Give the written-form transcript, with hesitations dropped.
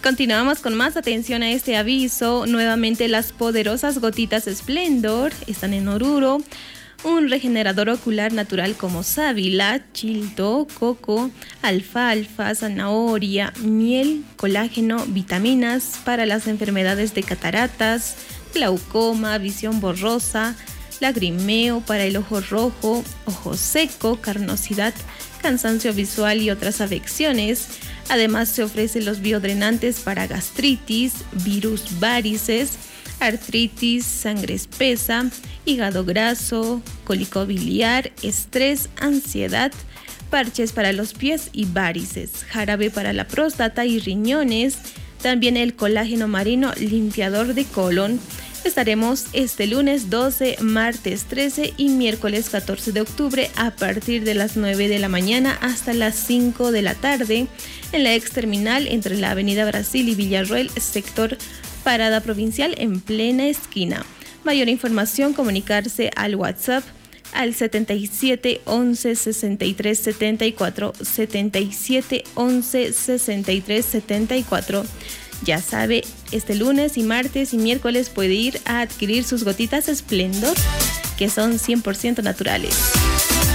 Continuamos con más atención a este aviso. Nuevamente las poderosas gotitas Splendor están en Oruro. Un regenerador ocular natural como sábila, chilto, coco, alfalfa, zanahoria, miel, colágeno, vitaminas para las enfermedades de cataratas, glaucoma, visión borrosa, lagrimeo para el ojo rojo, ojo seco, carnosidad, cansancio visual y otras afecciones. Además se ofrecen los biodrenantes para gastritis, virus varices, artritis, sangre espesa, hígado graso, cólico biliar, estrés, ansiedad, parches para los pies y varices, jarabe para la próstata y riñones, también el colágeno marino limpiador de colon. Estaremos este lunes 12, martes 13 y miércoles 14 de octubre a partir de las 9 de la mañana hasta las 5 de la tarde en la ex terminal entre la Avenida Brasil y Villarroel, sector Parada Provincial en plena esquina. Mayor información, comunicarse al WhatsApp al 77 11 63 74, 77 11 63 74. Ya sabe, este lunes y martes y miércoles puede ir a adquirir sus gotitas Splendor, que son 100% naturales.